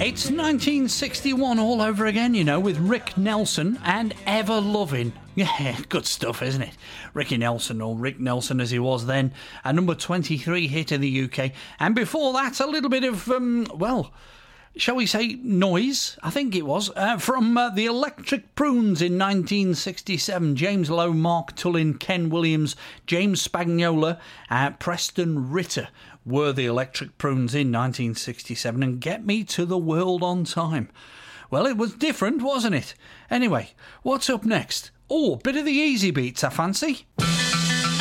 It's 1961 all over again, you know, with Rick Nelson and Ever Loving. Yeah, good stuff, isn't it? Ricky Nelson, or Rick Nelson as he was then, a number 23 hit in the UK. And before that, a little bit of, shall we say, noise, I think it was, from the Electric Prunes in 1967. James Lowe, Mark Tullin, Ken Williams, James Spagnola, Preston Ritter were the Electric Prunes in 1967, and Get Me to the World on Time. Well, it was different, wasn't it? Anyway, what's up next? Oh, a bit of the easy beats, I fancy.